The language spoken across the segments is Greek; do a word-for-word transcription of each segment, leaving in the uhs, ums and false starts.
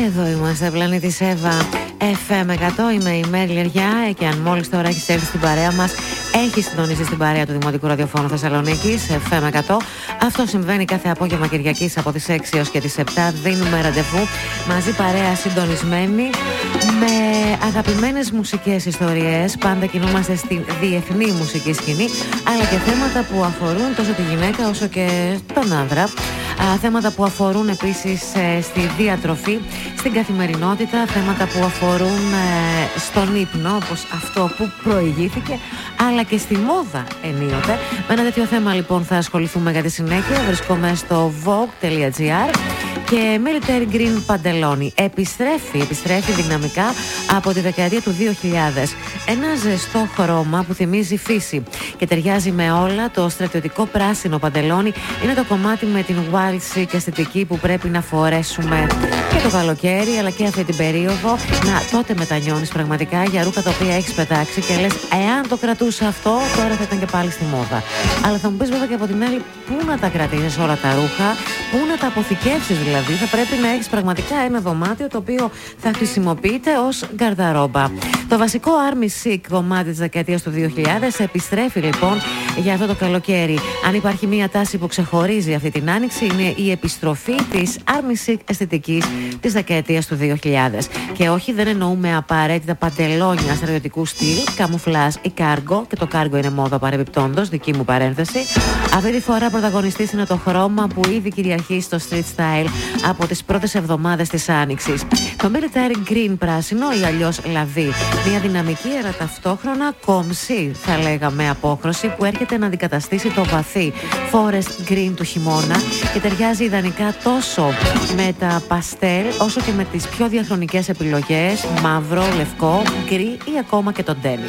Εδώ είμαστε, πλανήτης Εύα, εφ εμ εκατό. Είμαι η Μέρη Λεριά και αν μόλις τώρα έχεις έρθει στην παρέα μας, έχεις συντονίσει στην παρέα του Δημοτικού Ραδιοφώνου Θεσσαλονίκης, εφ εμ εκατό. Αυτό συμβαίνει κάθε απόγευμα Κυριακής από τις έξι έως και τις επτά. Δίνουμε ραντεβού μαζί, παρέα συντονισμένη, με αγαπημένες μουσικές ιστορίες. Πάντα κινούμαστε στην διεθνή μουσική σκηνή, αλλά και θέματα που αφορούν τόσο τη γυναίκα όσο και τον άνδρα. Α, θέματα που αφορούν επίσης ε, στη διατροφή, στην καθημερινότητα, θέματα που αφορούν ε, στον ύπνο, όπως αυτό που προηγήθηκε, αλλά και στη μόδα ενίοτε. Με ένα τέτοιο θέμα λοιπόν θα ασχοληθούμε για τη συνέχεια. Βρισκόμαι στο vogue τελεία gr και Military Green Παντελόνι επιστρέφει, επιστρέφει δυναμικά από τη δεκαετία του δύο χιλιάδες. Ένα ζεστό χρώμα που θυμίζει φύση και ταιριάζει με όλα. Το στρατιωτικό πράσινο παντελόνι είναι το κομμάτι με την wild chic αισθητική που πρέπει να φορέσουμε και το καλοκαίρι, αλλά και αυτή την περίοδο. Να, τότε μετανιώνεις πραγματικά για ρούχα τα οποία έχεις πετάξει και λες, εάν το κρατούσα αυτό, τώρα θα ήταν και πάλι στη μόδα. Αλλά θα μου πεις βέβαια και από την άλλη, πού να τα κρατήσεις όλα τα ρούχα, πού να τα αποθηκεύσεις δηλαδή. Θα πρέπει να έχεις πραγματικά ένα δωμάτιο το οποίο θα χρησιμοποιείται ως γκαρδαρόμπα. Το βασικό Army Chic κομμάτι της δεκαετίας του δύο χιλιάδες επιστρέφει λοιπόν για αυτό το καλοκαίρι. Αν υπάρχει μια τάση που ξεχωρίζει αυτή την άνοιξη, είναι η επιστροφή της Army Chic αισθητικής της δεκαετίας του δύο χιλιάδες. Και όχι, δεν εννοούμε απαραίτητα παντελόνια στρατιωτικού στυλ, καμουφλάζ ή κάργο, και το κάργο είναι μόδα παρεμπιπτόντος, δική μου παρένθεση. Αυτή τη φορά πρωταγωνιστής είναι το χρώμα που ήδη κυριαρχεί στο street style από τις πρώτες εβδομάδες της άνοιξης. Το Military Green πράσινο ή αλλιώς λαβί. Μια δυναμική αλλά ταυτόχρονα κομψή, θα λέγαμε, απόχρωση που έρχεται να αντικαταστήσει το βαθύ Forest Green του χειμώνα και ταιριάζει ιδανικά τόσο με τα παστέλ όσο και με τις πιο διαχρονικές επιλογές, μαύρο, λευκό, γκρι ή ακόμα και το denim.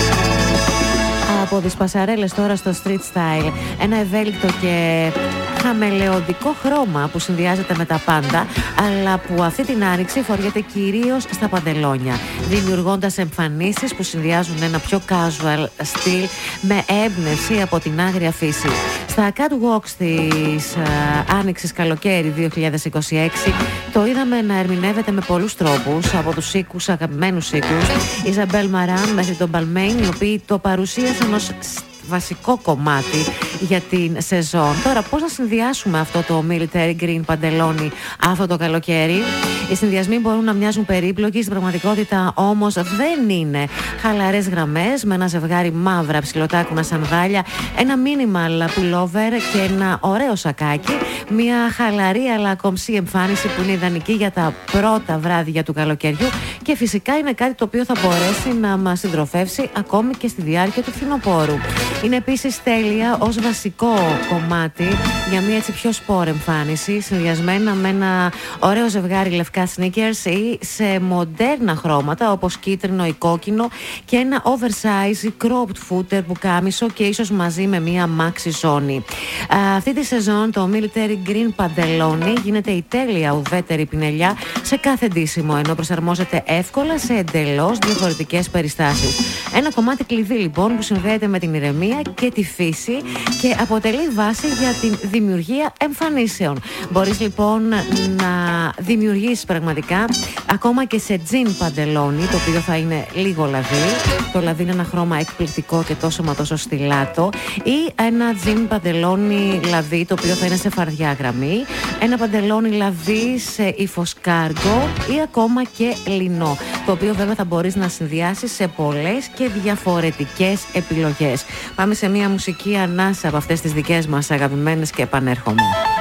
Από τις πασαρέλες τώρα στο street style, ένα ευέλικτο και χαμελεοντικό χρώμα που συνδυάζεται με τα πάντα, αλλά που αυτή την άνοιξη φοριέται κυρίως στα παντελόνια, δημιουργώντας εμφανίσεις που συνδυάζουν ένα πιο casual στυλ με έμπνευση από την άγρια φύση. Στα catwalks της uh, άνοιξης καλοκαίρι δύο χιλιάδες είκοσι έξι το είδαμε να ερμηνεύεται με πολλούς τρόπους, από τους οίκους, αγαπημένους οίκους, Ιζαμπέλ Μαράν μέχρι τον Balmain, οι οποίοι το παρουσίασαν ως βασικό κομμάτι για την σεζόν. Τώρα, πώς να συνδυάσουμε αυτό το Military Green παντελόνι αυτό το καλοκαίρι? Οι συνδυασμοί μπορούν να μοιάζουν περίπλοκοι, στην πραγματικότητα όμως δεν είναι. Χαλαρές γραμμές με ένα ζευγάρι μαύρα ψιλοτάκουνα σανδάλια, ένα minimal pullover και ένα ωραίο σακάκι. Μια χαλαρή αλλά κομψή εμφάνιση που είναι ιδανική για τα πρώτα βράδια του καλοκαιριού και φυσικά είναι κάτι το οποίο θα μπορέσει να μας συντροφεύσει ακόμη και στη διάρκεια του φθινοπόρου. Είναι επίσης τέλεια ως βασικό κομμάτι για μια έτσι πιο σπορ εμφάνιση, συνδυασμένα με ένα ωραίο ζευγάρι λευκά sneakers ή σε μοντέρνα χρώματα όπως κίτρινο ή κόκκινο και ένα oversize cropped footer πουκάμισο και ίσως μαζί με μια maxi ζώνη. Αυτή τη σεζόν το Military Green παντελόνι γίνεται η τέλεια ουδέτερη πινελιά σε κάθε ντύσιμο, ενώ προσαρμόζεται εύκολα σε εντελώς διαφορετικές περιστάσεις. Ένα κομμάτι κλειδί λοιπόν που συνδέεται με την ηρεμία και τη φύση και αποτελεί βάση για την δημιουργία εμφανίσεων. Μπορείς λοιπόν να δημιουργήσεις πραγματικά ακόμα και σε τζιν παντελόνι, το οποίο θα είναι λίγο λαβί. Το λαβί είναι ένα χρώμα εκπληκτικό και τόσο μα τόσο στιλάτο, ή ένα τζιν παντελόνι λαβί το οποίο θα είναι σε φαρδιά γραμμή, ένα παντελόνι λαβί σε ύφος κάργο ή ακόμα και λινό, το οποίο βέβαια θα μπορείς να συνδυάσεις σε πολλές και διαφορετικές επιλογές. Πάμε σε μια μουσική ανάσα από αυτές τις δικές μας αγαπημένες και επανέρχομαι.